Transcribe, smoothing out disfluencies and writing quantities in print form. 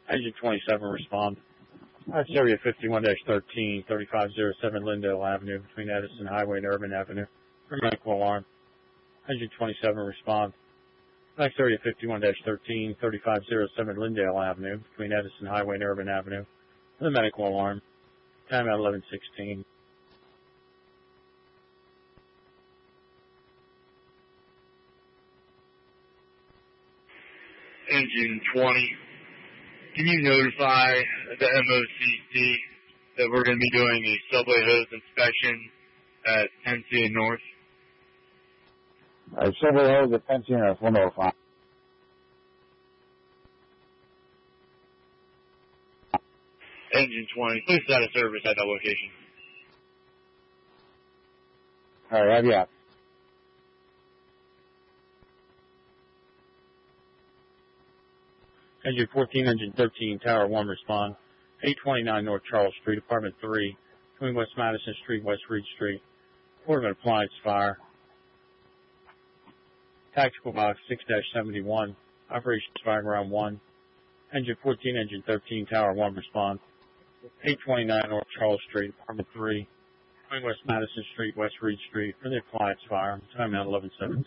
Engine 27, respond. That's area 51-13, 3507 Lindale Avenue, between Edison Highway and Urban Avenue. For medical alarm. Engine 27, respond. Next area 51-13, 3507 Lindale Avenue, between Edison Highway and Urban Avenue. For the medical alarm. Time at 11:16. Engine 20. Can you notify the MOCC that we're going to be doing a subway hose inspection at Pennsy North? Subway hose at Pennsy North, we'll notify. Engine 20, please set a service at that location. All right, have you out. Engine 14, Engine 13, Tower 1, respond. 829 North Charles Street, Apartment 3, between West Madison Street, West Reed Street. Report of an appliance fire. Tactical box 6-71, operations firing around 1. Engine 14, Engine 13, Tower 1, respond. 829 North Charles Street, Apartment 3, between West Madison Street, West Reed Street, for the appliance fire. Time at 11:17.